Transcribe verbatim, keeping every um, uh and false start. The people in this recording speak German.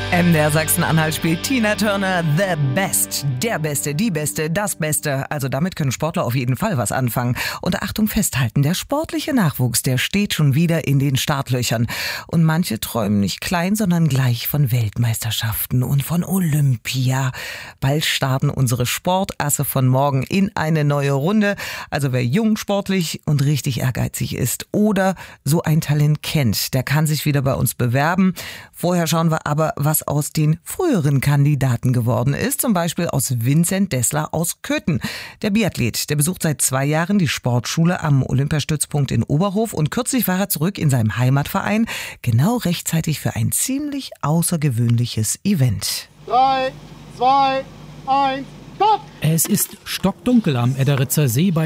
M D R Sachsen-Anhalt spielt Tina Turner The Best. Der Beste, die Beste, das Beste. Also damit können Sportler auf jeden Fall was anfangen. Und Achtung, festhalten, der sportliche Nachwuchs, der steht schon wieder in den Startlöchern. Und manche träumen nicht klein, sondern gleich von Weltmeisterschaften und von Olympia. Bald starten unsere Sportasse von morgen in eine neue Runde. Also wer jung, sportlich und richtig ehrgeizig ist oder so ein Talent kennt, der kann sich wieder bei uns bewerben. Vorher schauen wir aber, was aus den früheren Kandidaten geworden ist, zum Beispiel aus Vincent Dessler aus Köthen. Der Biathlet, der besucht seit zwei Jahren die Sportschule am Olympiastützpunkt in Oberhof und kürzlich war er zurück in seinem Heimatverein, genau rechtzeitig für ein ziemlich außergewöhnliches Event. Drei, zwei, eins, stopp! Es ist stockdunkel am Ederitzer See bei